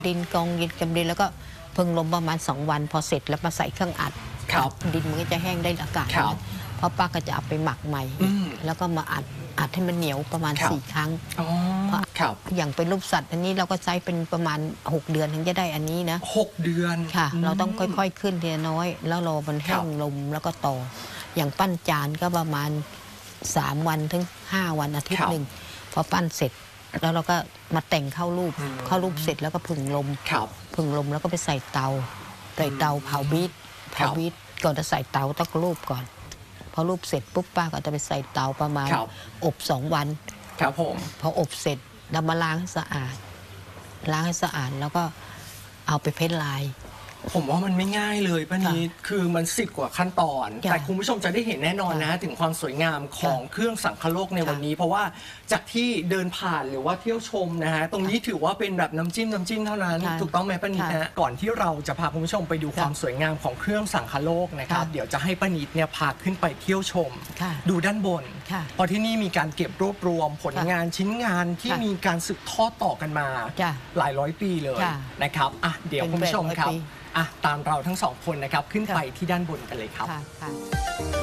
ดินกองดินกำดินแล้วก็พึ่งลมประมาณ2 วันพอเสร็จแล้วมาใส่เครื่องอัดดินมันก็จะแห้งได้อากาศเพราะป้าก็จะเอาไปหมักใหม่แล้วก็มาอัดให้มันเหนียวประมาณ4 ครั้งอย่างเป็นรูปสัตว์อันนี้เราก็ใช้เป็นประมาณ6 เดือนถึงจะได้อันนี้นะ 6 เดือนค่ะเราต้องค่อยๆขึ้นทีละน้อยแล้วรอมันแห้งลมแล้วก็ต่ออย่างปั้นจานก็ประมาณ3 วันถึง5 วันอาทิตย์หนึ่งพอปั้นเสร็จแล้วเราก็มาแต่งเข้ารูปเสร็จแล้วก็ผึ่งลมแล้วก็ไปใส่เตาเผาบีทก่อนจะใส่เตาต้องรูปก่อนพอรูปเสร็จปุ๊บป้าก็จะไปใส่เตาประมาณอบ2 วันครับผมพออบเสร็จเรามาล้างให้สะอาดแล้วก็เอาไปเพ้นลายผมว่ามันไม่ง่ายเลยป้านิดคือมัน10 กว่าขั้นตอนแต่คุณผู้ชมจะได้เห็นแน่นอนนะถึงความสวยงามของเครื่องสังคโลกในวันนี้เพราะว่าจากที่เดินผ่านหรือว่าเที่ยวชมนะฮะตรงนี้ถือว่าเป็นแบบน้ำจิ้มเท่านั้นถูกต้องไหมป้านิดนะก่อนที่เราจะพาคุณผู้ชมไปดูความสวยงามของเครื่องสังคโลกนะครับเดี๋ยวจะให้ป้านิดเนี่ยพาขึ้นไปเที่ยวชมดูด้านบนเพราะที่นี่มีการเก็บรวบรวมผลงานชิ้นงานที่มีการสืบทอดต่อกันมาหลายร้อยปีเลยนะครับเดี๋ยวคุณผู้ชมครับตามเราทั้ง2 คนนะครับขึ้นไปที่ด้านบนกันเลยครับ